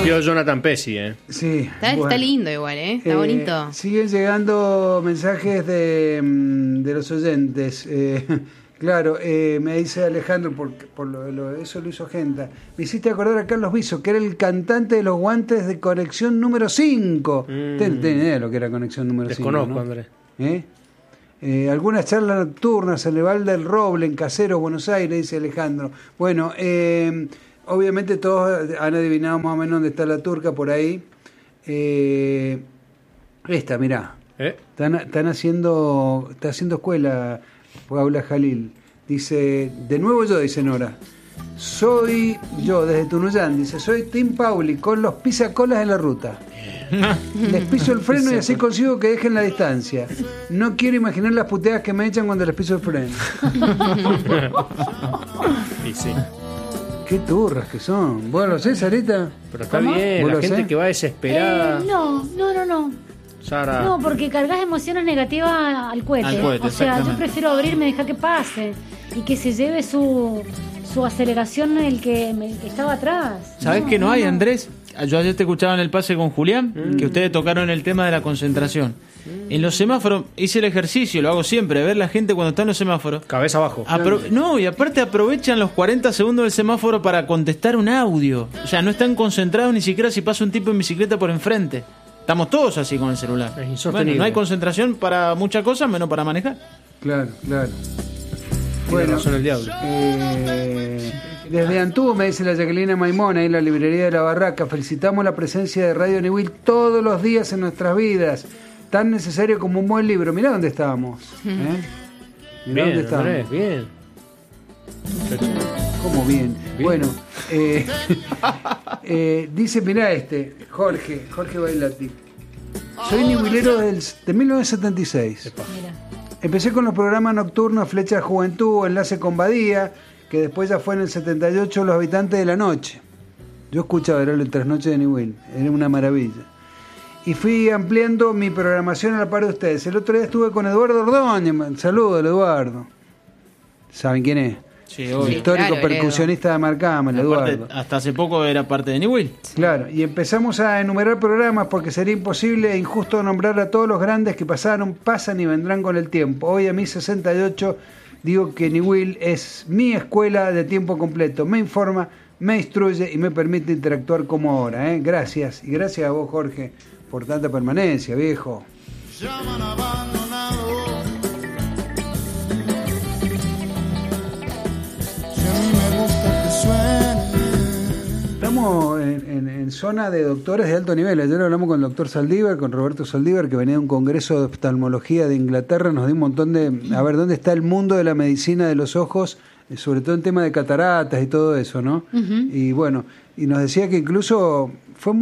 Eligió Jonathan Pesci, Sí. Está lindo igual, Está bonito. Siguen llegando mensajes de los oyentes. Claro, me dice Alejandro, por lo de eso lo hizo Genta. Me hiciste acordar a Carlos Viso, que era el cantante de los guantes de Conexión número 5. ¿Tenés idea de lo que era Conexión número 5? Desconozco, ¿no? Andrés. Algunas charlas nocturnas en el Val del Roble, en Caseros, Buenos Aires, dice Alejandro. Bueno, obviamente todos han adivinado más o menos dónde está la turca por ahí. Esta, mirá. Está haciendo escuela Paula Jalil. Dice, de nuevo yo, dice Nora. Soy yo, desde Tunuyán, dice, soy Tim Pauli, con los pisacolas en la ruta. Les piso el freno y así consigo que dejen la distancia. No quiero imaginar las puteadas que me echan cuando les piso el freno. Y sí. Qué turras que son. ¿Vos lo sé, Sarita? Pero está bien, la gente que va desesperada. No. Sara. No, porque cargas emociones negativas al cohete. O sea, yo prefiero abrirme, dejar que pase y que se lleve su aceleración el que estaba atrás. ¿Sabés que no hay, Andrés? Yo ayer te escuchaba en el pase con Julián, que ustedes tocaron el tema de la concentración. En los semáforos hice el ejercicio, lo hago siempre, ver la gente cuando está en los semáforos. Cabeza abajo. No, y aparte aprovechan los 40 segundos del semáforo para contestar un audio. O sea, no están concentrados ni siquiera si pasa un tipo en bicicleta por enfrente. Estamos todos así con el celular. Es insostenible. Bueno, no hay concentración para muchas cosas, menos para manejar. Claro. Bueno, son el diablo. Desde Antú, me dice la Jacqueline Maimona, en la librería de la Barraca, felicitamos la presencia de Radio Newell todos los días en nuestras vidas, tan necesario como un buen libro. Mirá dónde estábamos. Mirá dónde estábamos. Andrés, bien. ¿Cómo bien? Bueno, dice, mirá Jorge Bailati. Soy newellero de 1976. Mira. Empecé con los programas nocturnos Flecha de Juventud, Enlace con Badía, que después ya fue en el 78 Los Habitantes de la Noche. Yo escuchaba, era el Trasnoche de Newell, era una maravilla. Y fui ampliando mi programación a la par de ustedes. El otro día estuve con Eduardo Ordóñez, saludo Eduardo. ¿Saben quién es? Sí, el histórico percusionista de Marcama, el Eduardo. Hasta hace poco era parte de Newell. Claro, y empezamos a enumerar programas porque sería imposible e injusto nombrar a todos los grandes que pasaron, pasan y vendrán con el tiempo. Hoy a mis 68 digo que Newell es mi escuela de tiempo completo. Me informa, me instruye y me permite interactuar como ahora. Gracias. Y gracias a vos, Jorge, por tanta permanencia, viejo. Estamos en zona de doctores de alto nivel. Ayer hablamos con el doctor Saldívar, con Roberto Saldívar, que venía de un congreso de oftalmología de Inglaterra. Nos dio un montón de... A ver, ¿dónde está el mundo de la medicina de los ojos? Sobre todo en tema de cataratas y todo eso, ¿no? Y bueno, y nos decía que incluso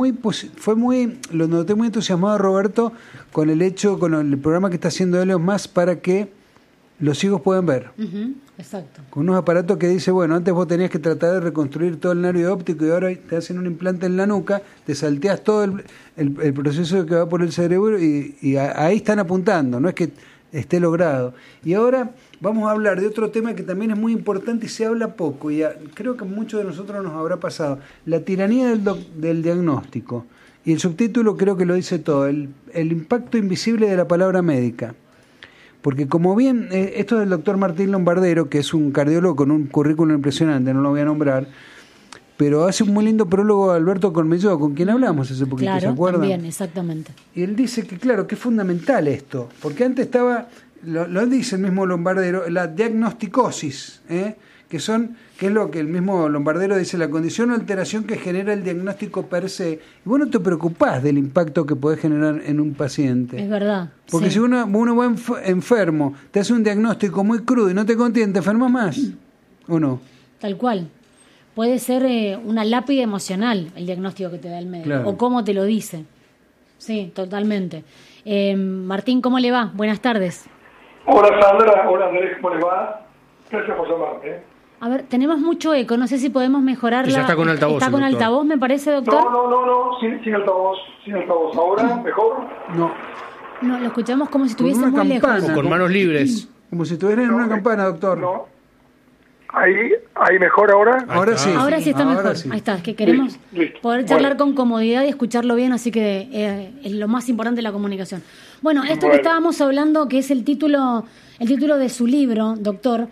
lo noté muy entusiasmado Roberto con el programa que está haciendo Helios Más para que los ciegos puedan ver. Exacto. Con unos aparatos que dice, bueno, antes vos tenías que tratar de reconstruir todo el nervio óptico y ahora te hacen un implante en la nuca, te salteás todo el proceso que va por el cerebro y ahí están apuntando, no es que esté logrado. Y ahora vamos a hablar de otro tema que también es muy importante y se habla poco, y creo que a muchos de nosotros nos habrá pasado, la tiranía del diagnóstico. Y el subtítulo creo que lo dice todo, el impacto invisible de la palabra médica. Porque como bien, esto es del doctor Martín Lombardero, que es un cardiólogo con un currículum impresionante, no lo voy a nombrar, pero hace un muy lindo prólogo a Alberto Cormilló, con quien hablamos hace poquito, claro, ¿se acuerdan? También, exactamente. Y él dice que, claro, que es fundamental esto, porque antes estaba, lo dice el mismo Lombardero, la diagnosticosis, que es lo que el mismo Lombardero dice, la condición o alteración que genera el diagnóstico per se. Y vos no te preocupás del impacto que podés generar en un paciente. Es verdad. Porque si uno va enfermo, te hace un diagnóstico muy crudo y no te contiene, te enfermas más. ¿O no? Tal cual. Puede ser una lápida emocional el diagnóstico que te da el médico, claro, o cómo te lo dice. Sí, totalmente. Martín, ¿cómo le va? Buenas tardes. Hola Sandra, hola Andrés, ¿cómo le va? Gracias por llamarme. A ver, tenemos mucho eco, no sé si podemos mejorarla. Ya está con altavoz. ¿Está con altavoz, me parece, doctor? No, sin altavoz. ¿Ahora mejor? No, lo escuchamos como si estuviese muy lejos. O con manos libres. Como si estuvieran en una campana, doctor. No. ¿Ahí mejor ahora? Ahora sí. Ahora sí está mejor. Sí. Ahí está, es que queremos Listo. poder charlar con comodidad y escucharlo bien, así que es lo más importante la comunicación. Bueno, esto que estábamos hablando, que es el título de su libro, doctor,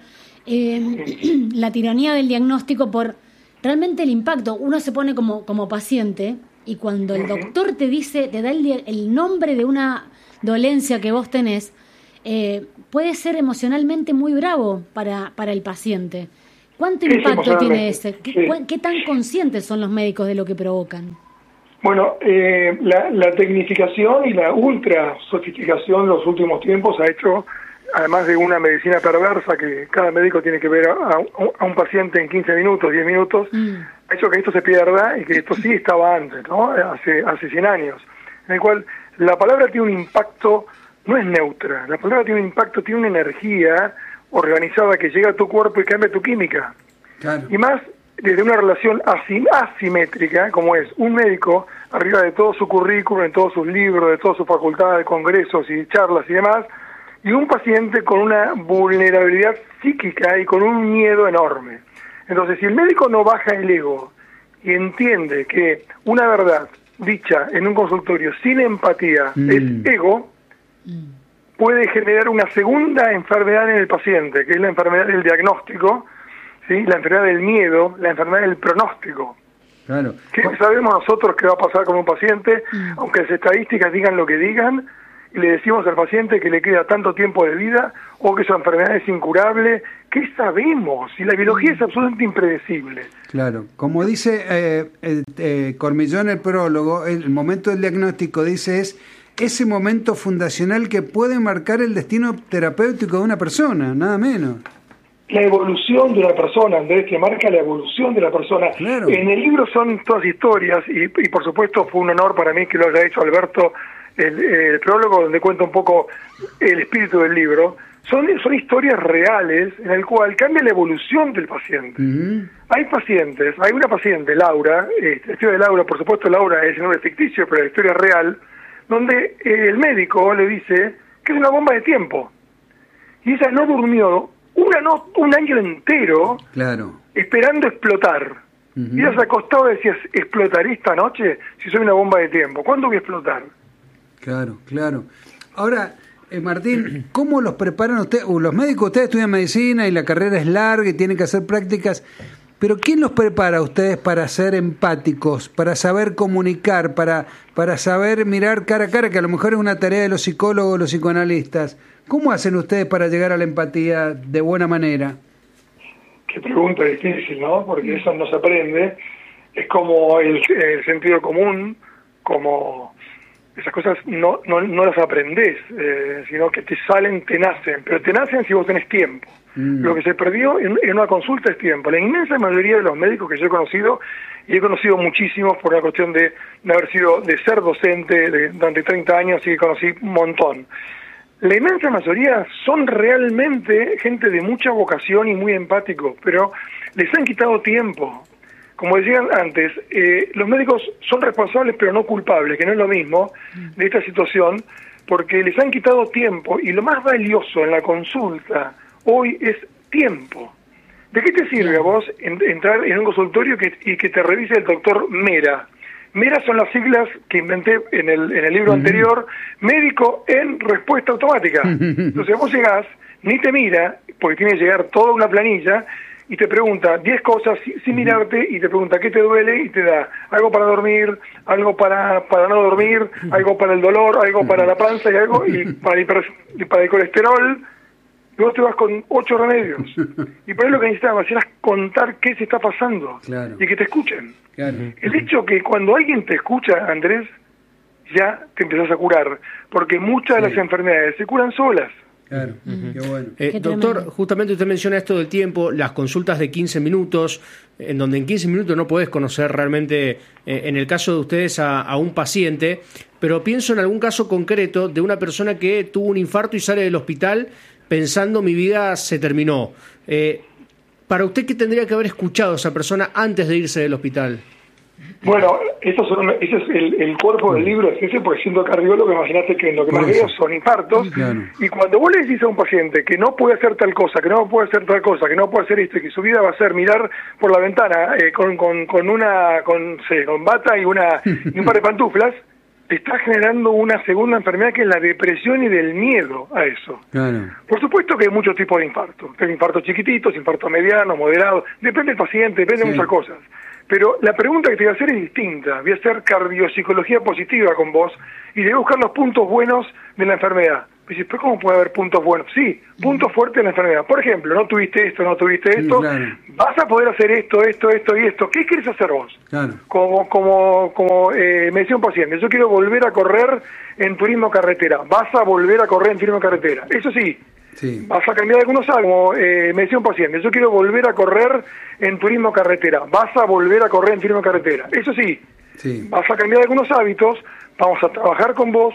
La tiranía del diagnóstico, por realmente el impacto. Uno se pone como paciente y cuando el doctor te da el nombre de una dolencia que vos tenés, puede ser emocionalmente muy bravo para el paciente. ¿Cuánto impacto tiene ese? ¿Qué tan conscientes son los médicos de lo que provocan? Bueno, la tecnificación y la ultra sofisticación en los últimos tiempos ha hecho, además de una medicina perversa que cada médico tiene que ver a un paciente en 15 minutos, 10 minutos, ha hecho que esto se pierda y que esto sí estaba antes, ¿no? Hace 100 años, en el cual la palabra tiene un impacto, no es neutra, la palabra tiene un impacto, tiene una energía organizada que llega a tu cuerpo y cambia tu química. Claro. Y más desde una relación asimétrica, como es un médico arriba de todo su currículum, de todos sus libros, de todas sus facultades, de congresos y charlas y demás, y un paciente con una vulnerabilidad psíquica y con un miedo enorme. Entonces, si el médico no baja el ego y entiende que una verdad dicha en un consultorio sin empatía es ego, puede generar una segunda enfermedad en el paciente, que es la enfermedad del diagnóstico, ¿sí? La enfermedad del miedo, la enfermedad del pronóstico. Claro. ¿Qué sabemos nosotros qué va a pasar con un paciente, aunque las estadísticas digan lo que digan, y le decimos al paciente que le queda tanto tiempo de vida o que su enfermedad es incurable? ¿Qué sabemos? Si la biología es absolutamente impredecible. Claro, como dice Cormilló en el prólogo, el momento del diagnóstico, dice, es ese momento fundacional que puede marcar el destino terapéutico de una persona, nada menos. La evolución de una persona, Andrés, que marca la evolución de la persona. Claro. En el libro son todas historias y por supuesto fue un honor para mí que lo haya hecho Alberto, el prólogo donde cuenta un poco el espíritu del libro. Son historias reales en el cual cambia la evolución del paciente. Hay una paciente, Laura, la historia de Laura, por supuesto Laura es un nombre ficticio, pero la historia es real, donde el médico le dice que es una bomba de tiempo. Y ella no durmió un año entero, claro, esperando explotar. Y ella se acostaba y decía, ¿explotaré esta noche si soy una bomba de tiempo? ¿Cuándo voy a explotar? Claro, claro. Ahora, Martín, ¿cómo los preparan ustedes? Los médicos, ustedes estudian medicina y la carrera es larga y tienen que hacer prácticas, pero ¿quién los prepara a ustedes para ser empáticos, para saber comunicar, para saber mirar cara a cara, que a lo mejor es una tarea de los psicólogos, los psicoanalistas? ¿Cómo hacen ustedes para llegar a la empatía de buena manera? Qué pregunta difícil, ¿no? Porque eso no se aprende. Es como el sentido común, como esas cosas no las aprendés, sino que te salen, te nacen. Pero te nacen si vos tenés tiempo. Lo que se perdió en una consulta es tiempo. La inmensa mayoría de los médicos que yo he conocido, y he conocido muchísimos por la cuestión de ser docente durante 30 años, y conocí un montón. La inmensa mayoría son realmente gente de mucha vocación y muy empático, pero les han quitado tiempo. Como decían antes, los médicos son responsables pero no culpables, que no es lo mismo, de esta situación, porque les han quitado tiempo, y lo más valioso en la consulta hoy es tiempo. ¿De qué te sirve a vos entrar en un consultorio y que te revise el doctor Mera? Mera son las siglas que inventé en el libro anterior, médico en respuesta automática. Entonces vos llegás, ni te mira, porque tiene que llegar toda una planilla, y te pregunta 10 cosas sin mirarte, y te pregunta qué te duele, y te da algo para dormir, algo para no dormir, algo para el dolor, algo para la panza, y algo y para el colesterol. Y vos te vas con 8 remedios. Y por eso lo que necesitabas era contar qué se está pasando, claro, y que te escuchen. Claro. El hecho que cuando alguien te escucha, Andrés, ya te empezás a curar, porque muchas de las enfermedades se curan solas. Claro, qué bueno. Doctor, justamente usted menciona esto del tiempo, las consultas de 15 minutos, en donde en 15 minutos no podés conocer realmente, en el caso de ustedes, a un paciente, pero pienso en algún caso concreto de una persona que tuvo un infarto y sale del hospital pensando mi vida se terminó. Para usted, ¿qué tendría que haber escuchado esa persona antes de irse del hospital? Bueno, ese es el cuerpo del libro, es ese, porque siendo cardiólogo, imagínate que lo que más veo son infartos, claro. Y cuando vos le decís a un paciente que no puede hacer tal cosa, que no puede hacer tal cosa, que no puede hacer esto, y que su vida va a ser mirar por la ventana con bata y un par de pantuflas, está generando una segunda enfermedad que es la depresión y del miedo a eso. Claro. Por supuesto que hay muchos tipos de infartos. Hay infartos chiquititos, infartos medianos, moderados, depende del paciente, depende de muchas cosas. Pero la pregunta que te voy a hacer es distinta. Voy a hacer cardiopsicología positiva con vos y voy a buscar los puntos buenos de la enfermedad. Dices, ¿pero cómo puede haber puntos buenos? Sí, puntos fuertes de la enfermedad. Por ejemplo, no tuviste esto, claro. Vas a poder hacer esto y esto. ¿Qué quieres hacer vos? Claro. Como me decía un paciente, yo quiero volver a correr en turismo carretera. Vas a volver a correr en turismo carretera. Eso sí. Sí. Vas a cambiar algunos hábitos, como me decía un paciente, yo quiero volver a correr en turismo carretera, vas a volver a correr en turismo carretera, eso sí, vas a cambiar algunos hábitos, vamos a trabajar con vos